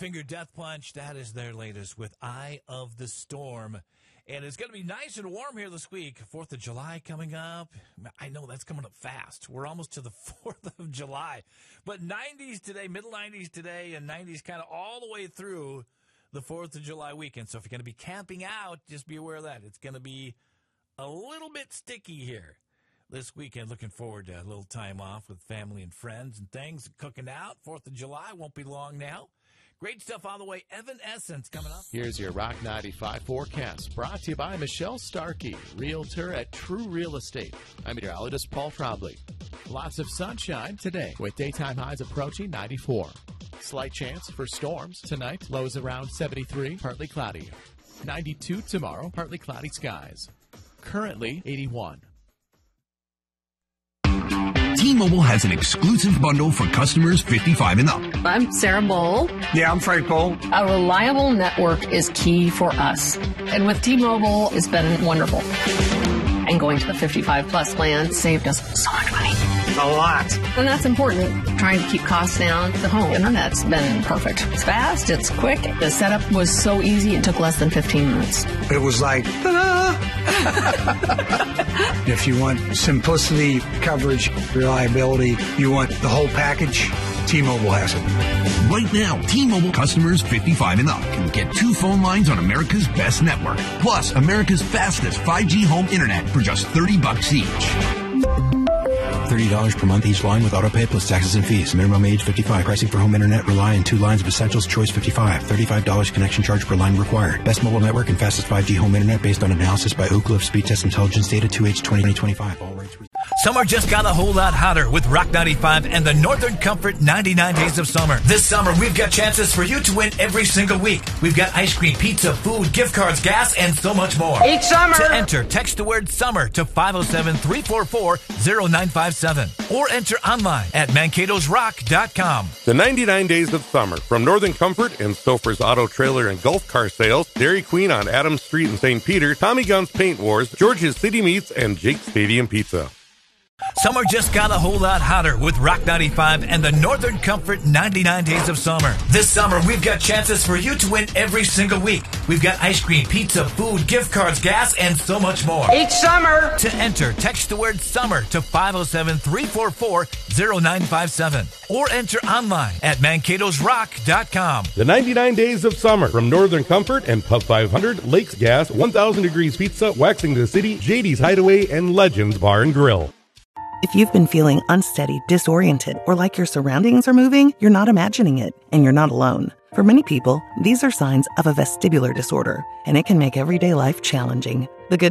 Finger Death Punch, that is their latest with Eye of the Storm. And it's going to be nice and warm here this week. 4th of July coming up. I know that's coming up fast. We're almost to the 4th of July. But 90s today, middle 90s today, and 90s kind of all the way through the 4th of July weekend. So if you're going to be camping out, just be aware of that. It's going to be a little bit sticky here this weekend. Looking forward to a little time off with family and friends and things. Cooking out. 4th of July won't be long now. Great stuff on the way. Evanescence coming up. Here's your Rock 95 forecast, brought to you by Michelle Starkey, Realtor at True Real Estate. I'm meteorologist Paul Trombley. Lots of sunshine today, with daytime highs approaching 94. Slight chance for storms tonight, lows around 73, partly cloudy. 92 tomorrow, partly cloudy skies. Currently 81. T-Mobile has an exclusive bundle for customers 55 and up. I'm Sarah Bowl. Yeah, I'm Frank Bowl. A reliable network is key for us. And with T-Mobile, it's been wonderful. And going to the 55-plus plan saved us so much money. A lot. And that's important. Trying to keep costs down. The home internet's been perfect. It's fast. It's quick. The setup was so easy. It took less than 15 minutes. It was like, ta-da! If you want simplicity, coverage, reliability, you want the whole package, T-Mobile has it. Right now, T-Mobile customers 55 and up can get 2 phone lines on America's best network, plus America's fastest 5G home internet for just $30 each. $30 per month each line with autopay plus taxes and fees. Minimum age 55. Pricing for home internet rely on 2 lines of essentials. Choice 55. $35 connection charge per line required. Best mobile network and fastest 5G home internet based on analysis by Oak Cliff Speed Test Intelligence data 2H2025. All rates. Summer just got a whole lot hotter with Rock 95 and the Northern Comfort 99 Days of Summer. This summer, we've got chances for you to win every single week. We've got ice cream, pizza, food, gift cards, gas, and so much more. Each summer! To enter, text the word SUMMER to 507-344-0957 or enter online at Mankato'sRock.com. The 99 Days of Summer from Northern Comfort and Stouffer's Auto Trailer and Golf Car Sales, Dairy Queen on Adams Street in St. Peter, Tommy Gunn's Paint Wars, George's City Meats, and Jake's Stadium Pizza. Summer just got a whole lot hotter with Rock 95 and the Northern Comfort 99 Days of Summer. This summer, we've got chances for you to win every single week. We've got ice cream, pizza, food, gift cards, gas, and so much more. Each summer! To enter, text the word SUMMER to 507-344-0957 or enter online at Mankato'sRock.com. The 99 Days of Summer from Northern Comfort and Pub 500, Lakes Gas, 1000 Degrees Pizza, Waxing the City, JD's Hideaway, and Legends Bar and Grill. If you've been feeling unsteady, disoriented, or like your surroundings are moving, you're not imagining it, and you're not alone. For many people, these are signs of a vestibular disorder, and it can make everyday life challenging. The good